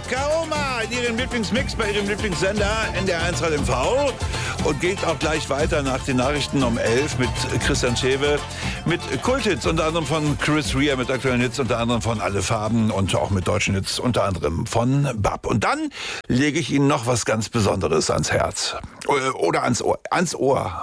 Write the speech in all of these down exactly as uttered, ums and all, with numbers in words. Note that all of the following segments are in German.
Kaoma in Ihrem Lieblingsmix bei Ihrem Lieblingssender N D R eins Radio M V. Und geht auch gleich weiter nach den Nachrichten um elf mit Christian Schewe, mit Kulthits, unter anderem von Chris Rea, mit aktuellen Hits, unter anderem von Alle Farben und auch mit deutschen Hits, unter anderem von Bab. Und dann lege ich Ihnen noch was ganz Besonderes ans Herz. Oder ans Ohr. Ans Ohr.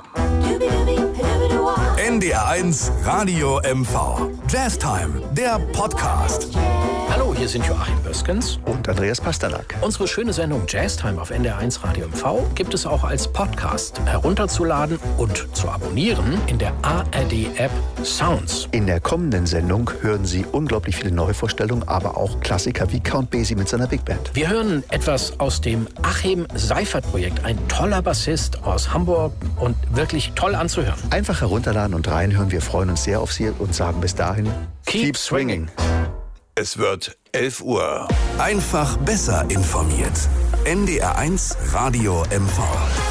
N D R eins Radio M V. Jazztime, der Podcast. Hallo, hier sind Joachim Böskens und Andreas Pasternak. Unsere schöne Sendung Jazztime auf N D R eins Radio M V gibt es auch als Podcast herunterzuladen und zu abonnieren in der A R D-App Sounds. In der kommenden Sendung hören Sie unglaublich viele Neuvorstellungen, aber auch Klassiker wie Count Basie mit seiner Big Band. Wir hören etwas aus dem Achim Seifert-Projekt, ein toller Bassist aus Hamburg und wirklich toll anzuhören. Einfach herunterladen und reinhören. Wir freuen uns sehr auf Sie und sagen bis dahin, keep, keep swinging. Es wird elf Uhr. Einfach besser informiert. N D R eins Radio M V.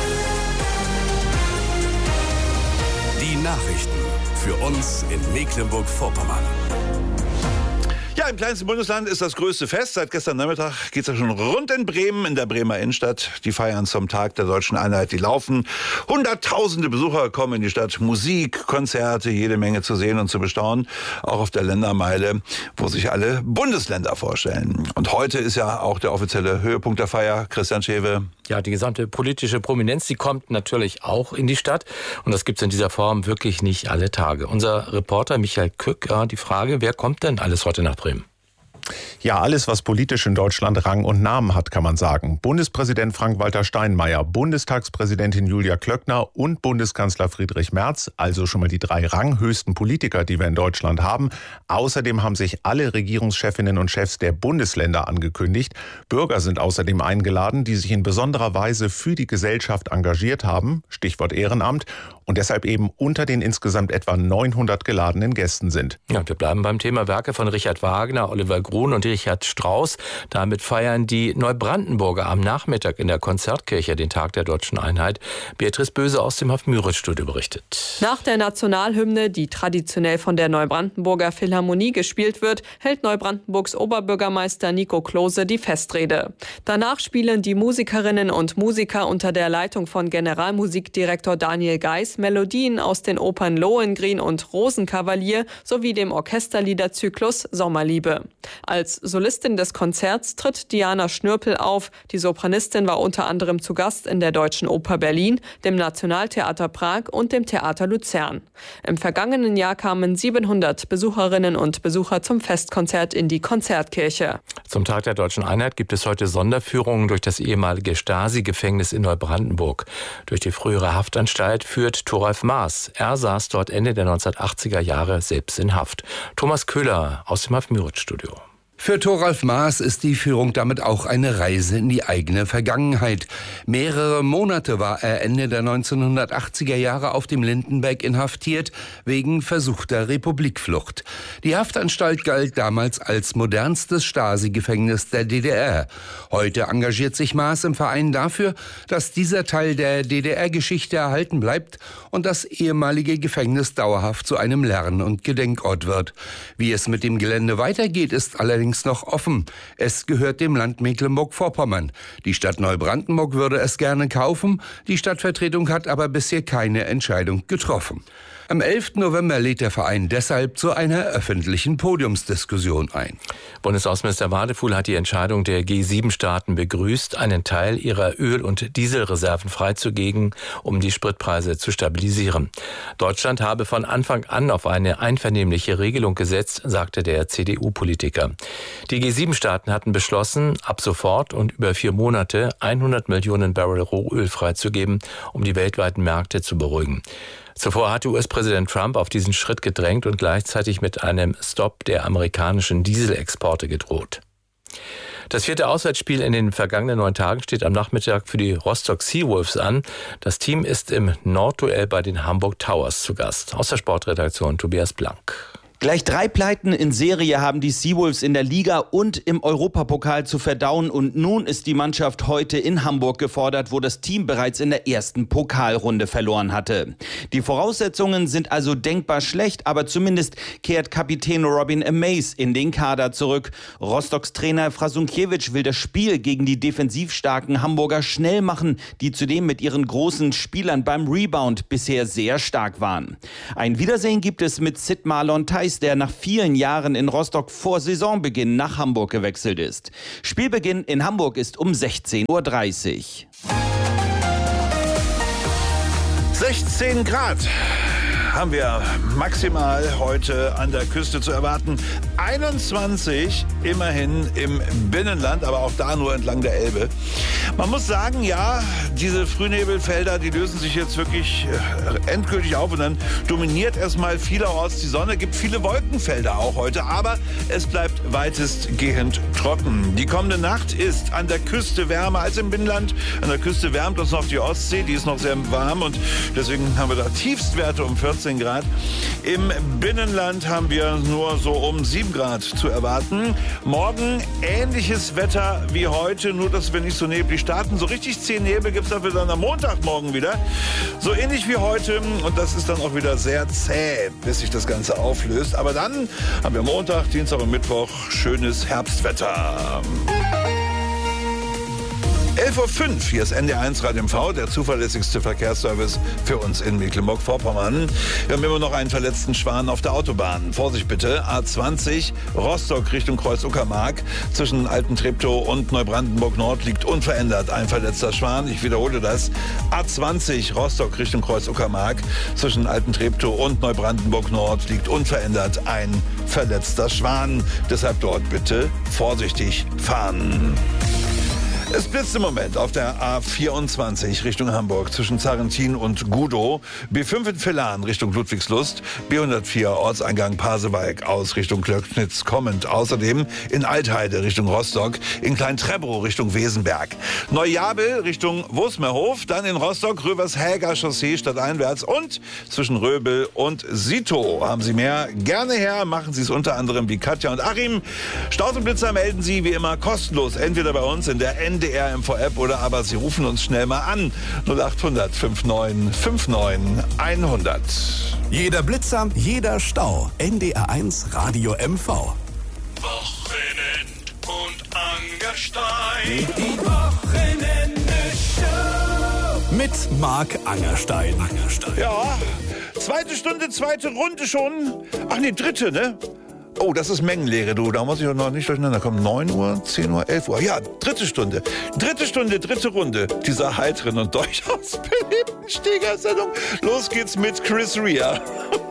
Die Nachrichten für uns in Mecklenburg-Vorpommern. Ja, im kleinsten Bundesland ist das größte Fest. Seit gestern Nachmittag geht es ja schon rund in Bremen, in der Bremer Innenstadt. Die Feiern zum Tag der Deutschen Einheit, die laufen. Hunderttausende Besucher kommen in die Stadt. Musik, Konzerte, jede Menge zu sehen und zu bestaunen. Auch auf der Ländermeile, wo sich alle Bundesländer vorstellen. Und heute ist ja auch der offizielle Höhepunkt der Feier. Christian Schewe. Ja, die gesamte politische Prominenz, die kommt natürlich auch in die Stadt. Und das gibt's in dieser Form wirklich nicht alle Tage. Unser Reporter Michael Kück, ja, die Frage, wer kommt denn alles heute nach Bremen? Ja, alles, was politisch in Deutschland Rang und Namen hat, kann man sagen. Bundespräsident Frank-Walter Steinmeier, Bundestagspräsidentin Julia Klöckner und Bundeskanzler Friedrich Merz, also schon mal die drei ranghöchsten Politiker, die wir in Deutschland haben. Außerdem haben sich alle Regierungschefinnen und Chefs der Bundesländer angekündigt. Bürger sind außerdem eingeladen, die sich in besonderer Weise für die Gesellschaft engagiert haben, Stichwort Ehrenamt, und deshalb eben unter den insgesamt etwa neunhundert geladenen Gästen sind. Ja, wir bleiben beim Thema Werke von Richard Wagner, Oliver Grun und Richard Strauss. Damit feiern die Neubrandenburger am Nachmittag in der Konzertkirche den Tag der Deutschen Einheit. Beatrice Böse aus dem Haff-Müritz-Studio berichtet. Nach der Nationalhymne, die traditionell von der Neubrandenburger Philharmonie gespielt wird, hält Neubrandenburgs Oberbürgermeister Nico Klose die Festrede. Danach spielen die Musikerinnen und Musiker unter der Leitung von Generalmusikdirektor Daniel Geis Melodien aus den Opern Lohengrin und Rosenkavalier sowie dem Orchesterliederzyklus Sommerliebe. Als Solistin des Konzerts tritt Diana Schnürpel auf. Die Sopranistin war unter anderem zu Gast in der Deutschen Oper Berlin, dem Nationaltheater Prag und dem Theater Luzern. Im vergangenen Jahr kamen siebenhundert Besucherinnen und Besucher zum Festkonzert in die Konzertkirche. Zum Tag der Deutschen Einheit gibt es heute Sonderführungen durch das ehemalige Stasi-Gefängnis in Neubrandenburg. Durch die frühere Haftanstalt führt Thoralf Maaß. Er saß dort Ende der neunzehnhundertachtziger Jahre selbst in Haft. Thomas Köhler aus dem Haff-Müritz-Studio. Für Thoralf Maaß ist die Führung damit auch eine Reise in die eigene Vergangenheit. Mehrere Monate war er Ende der neunzehnhundertachtziger Jahre auf dem Lindenberg inhaftiert, wegen versuchter Republikflucht. Die Haftanstalt galt damals als modernstes Stasi-Gefängnis der D D R. Heute engagiert sich Maaß im Verein dafür, dass dieser Teil der D D R-Geschichte erhalten bleibt und das ehemalige Gefängnis dauerhaft zu einem Lern- und Gedenkort wird. Wie es mit dem Gelände weitergeht, ist allerdings noch offen. Es gehört dem Land Mecklenburg-Vorpommern. Die Stadt Neubrandenburg würde es gerne kaufen. Die Stadtvertretung hat aber bisher keine Entscheidung getroffen. Am elften November lädt der Verein deshalb zu einer öffentlichen Podiumsdiskussion ein. Bundesaußenminister Wadefuhl hat die Entscheidung der G sieben Staaten begrüßt, einen Teil ihrer Öl- und Dieselreserven freizugeben, um die Spritpreise zu stabilisieren. Deutschland habe von Anfang an auf eine einvernehmliche Regelung gesetzt, sagte der C D U-Politiker. Die G sieben Staaten hatten beschlossen, ab sofort und über vier Monate hundert Millionen Barrel Rohöl freizugeben, um die weltweiten Märkte zu beruhigen. Zuvor hatte U S-Präsident Trump auf diesen Schritt gedrängt und gleichzeitig mit einem Stopp der amerikanischen Dieselexporte gedroht. Das vierte Auswärtsspiel in den vergangenen neun Tagen steht am Nachmittag für die Rostock Seawolves an. Das Team ist im Nordduell bei den Hamburg Towers zu Gast. Aus der Sportredaktion Tobias Blank. Gleich drei Pleiten in Serie haben die Seawolves in der Liga und im Europapokal zu verdauen. Und nun ist die Mannschaft heute in Hamburg gefordert, wo das Team bereits in der ersten Pokalrunde verloren hatte. Die Voraussetzungen sind also denkbar schlecht, aber zumindest kehrt Kapitän Robin Amaze in den Kader zurück. Rostocks Trainer Frasunkiewicz will das Spiel gegen die defensiv starken Hamburger schnell machen, die zudem mit ihren großen Spielern beim Rebound bisher sehr stark waren. Ein Wiedersehen gibt es mit Sid Marlon Theis, der nach vielen Jahren in Rostock vor Saisonbeginn nach Hamburg gewechselt ist. Spielbeginn in Hamburg ist um sechzehn Uhr dreißig. sechzehn Grad haben wir maximal heute an der Küste zu erwarten. einundzwanzig immerhin im Binnenland, aber auch da nur entlang der Elbe. Man muss sagen, ja, diese Frühnebelfelder, die lösen sich jetzt wirklich äh, endgültig auf und dann dominiert erstmal vielerorts die Sonne, gibt viele Wolkenfelder auch heute, aber es bleibt weitestgehend trocken. Die kommende Nacht ist an der Küste wärmer als im Binnenland. An der Küste wärmt uns noch die Ostsee, die ist noch sehr warm und deswegen haben wir da Tiefstwerte um vierzehn Grad. Im Binnenland haben wir nur so um sieben Grad zu erwarten. Morgen ähnliches Wetter wie heute, nur dass wir nicht so neblig starten. So richtig zehn Nebel gibt es dafür dann am Montagmorgen wieder. So ähnlich wie heute und das ist dann auch wieder sehr zäh, bis sich das Ganze auflöst. Aber dann haben wir Montag, Dienstag und Mittwoch schönes Herbstwetter. elf Uhr fünf, hier ist N D R eins Radio M V, der zuverlässigste Verkehrsservice für uns in Mecklenburg-Vorpommern. Wir haben immer noch einen verletzten Schwan auf der Autobahn. Vorsicht bitte, A zwanzig, Rostock Richtung Kreuz-Uckermark. Zwischen Alten-Treptow und Neubrandenburg-Nord liegt unverändert ein verletzter Schwan. Ich wiederhole das, A zwanzig, Rostock Richtung Kreuz-Uckermark. Zwischen Alten-Treptow und Neubrandenburg-Nord liegt unverändert ein verletzter Schwan. Deshalb dort bitte vorsichtig fahren. Es blitzt im Moment auf der A vierundzwanzig Richtung Hamburg zwischen Zarrentin und Gudow, B fünf in Villan Richtung Ludwigslust, B hundertvier Ortseingang Pasewalk aus Richtung Glöcknitz kommend. Außerdem in Altheide Richtung Rostock, in Klein-Trebbrow Richtung Wesenberg, Neujabel Richtung Wosmerhof, dann in Rostock Rövershäger Chaussee stadteinwärts und zwischen Röbel und Sito. Haben Sie mehr? Gerne her, machen Sie es unter anderem wie Katja und Achim. Staus und Blitzer melden Sie wie immer kostenlos, entweder bei uns in der N D R M V-App oder aber Sie rufen uns schnell mal an. null achthundert neunundfünfzig neunundfünfzig hundert. Jeder Blitzer, jeder Stau. N D R eins Radio M V. Wochenend und Angerstein. Die Wochenende-Show. Mit Marc Angerstein. Angerstein. Ja, zweite Stunde, zweite Runde schon. Ach nee, dritte, ne? Oh, das ist Mengenlehre, du. Da muss ich doch noch nicht durcheinander kommen. neun Uhr, zehn Uhr, elf Uhr. Ja, dritte Stunde. Dritte Stunde, dritte Runde dieser heiteren und durchaus beliebten Steigersendung. Los geht's mit Chris Rea.